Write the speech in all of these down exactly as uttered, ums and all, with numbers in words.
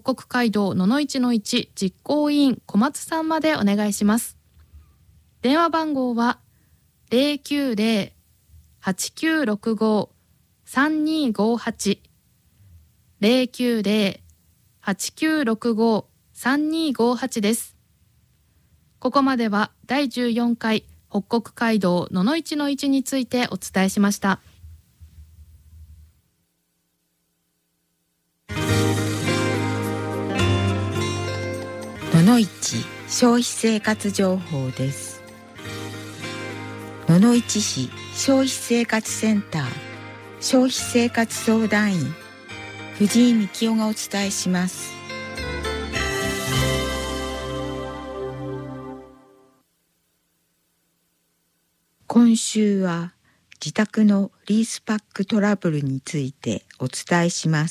北街道ののいちのいち実行委員小松さんまでお願いします。電話番号は ゼロきゅうゼロ はちきゅうろくご さんにごはち ゼロきゅうゼロ はちきゅうろくご さんにごはちです。ここまではだいじゅうよんかい北国街道ののいちのいちについてお伝えしました。 ののいち消費生活情報です。ののいち市消費生活センター消費生活相談員藤井幹夫がお伝えします。今週は自宅のリースパックトラブルについてお伝えします。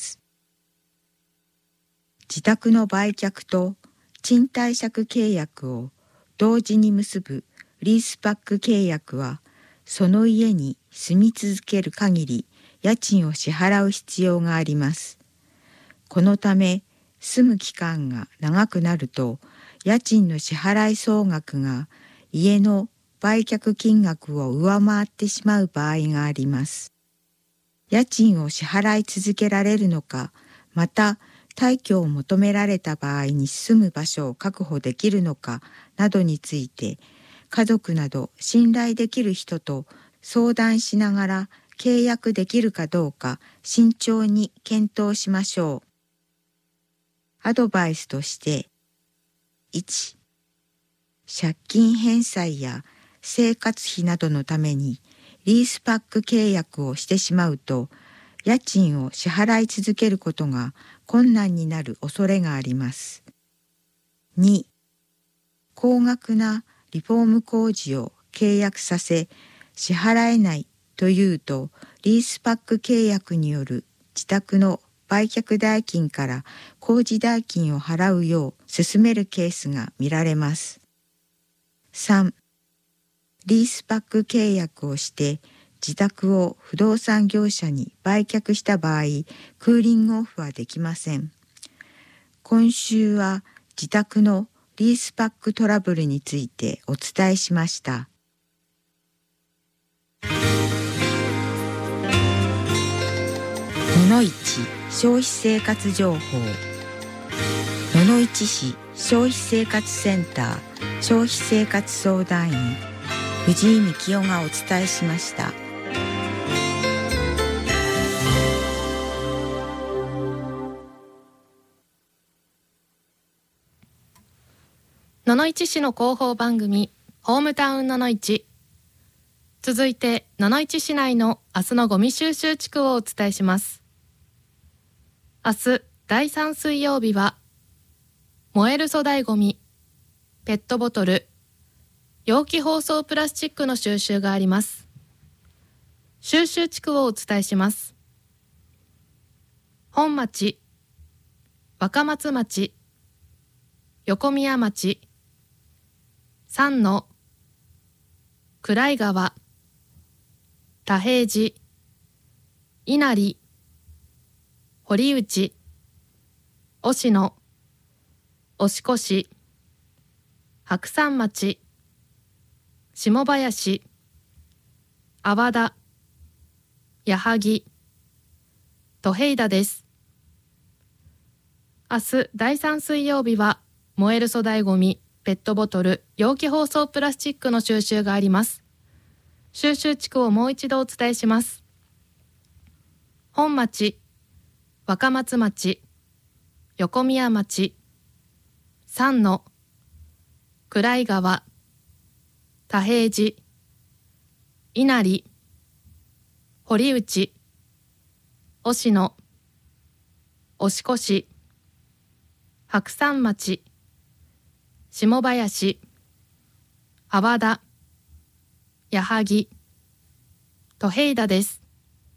自宅の売却と賃貸借契約を同時に結ぶリースパック契約は、その家に住み続ける限り家賃を支払う必要があります。このため、住む期間が長くなると、家賃の支払い総額が家の売却金額を上回ってしまう場合があります。家賃を支払い続けられるのか、また退去を求められた場合に住む場所を確保できるのかなどについて、家族など信頼できる人と相談しながら契約できるかどうか慎重に検討しましょう。アドバイスとして、いち、借金返済や生活費などのためにリースパック契約をしてしまうと、家賃を支払い続けることが困難になる恐れがあります。に、高額なリフォーム工事を契約させ支払えないというと、リースパック契約による自宅の売却代金から工事代金を払うよう勧めるケースが見られます。さん、リースパック契約をして自宅を不動産業者に売却した場合、クーリングオフはできません。今週は自宅のリースパックトラブルについてお伝えしました。ののいち消費生活情報。ののいち市消費生活センター消費生活相談員藤井幹夫がお伝えしました。 ののいち市の広報番組ホームタウンののいち。続いてののいち市内の明日のゴミ収集地区をお伝えします。明日だいさん水曜日は燃える粗大ゴミ、ペットボトル、容器包装プラスチックの収集があります。収集地区をお伝えします。本町、若松町、横宮町、三野、暗井川、田平寺、稲荷、堀内、忍野、押越、白山町、下林、阿波田、矢作、戸平田です。明日だいさん水曜日は燃える粗大ゴミ、ペットボトル、容器包装プラスチックの収集があります。収集地区をもう一度お伝えします。本町、若松町、横宮町、三野、暗井川、田平寺、稲荷、堀内、忍野、押越、白山町、下林、阿波田、矢作、戸平田です。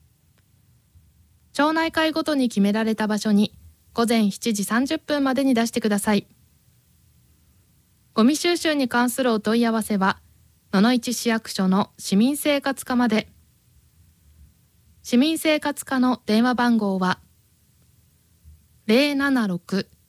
町内会ごとに決められた場所に午前しちじさんじゅっぷんまでに出してください。ゴミ収集に関するお問い合わせはののいち市役所の市民生活課まで。市民生活課の電話番号は ゼロななろく